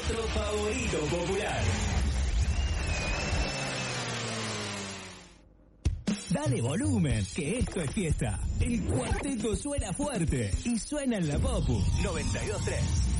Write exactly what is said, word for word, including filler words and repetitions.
nuestro favorito popular. Dale volumen, que esto es fiesta. El cuarteto suena fuerte y suena en la Popu noventa y dos punto tres.